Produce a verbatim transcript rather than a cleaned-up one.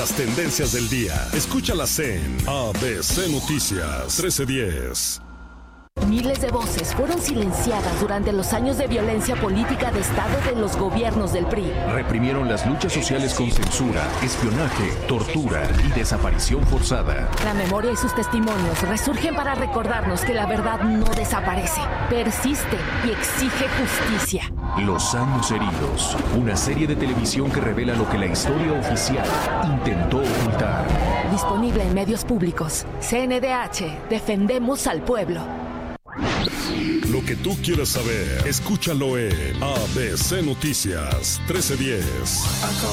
las tendencias del día. Escúchalas en A B C Noticias trece diez. Miles de voces fueron silenciadas durante los años de violencia política de Estado de los gobiernos del P R I. Reprimieron las luchas sociales con censura, espionaje, tortura y desaparición forzada. La memoria y sus testimonios resurgen para recordarnos que la verdad no desaparece, persiste y exige justicia. Los años heridos, una serie de televisión que revela lo que la historia oficial intentó ocultar. Disponible en medios públicos. C N D H, defendemos al pueblo. Lo que tú quieres saber, escúchalo en A B C Noticias trece diez.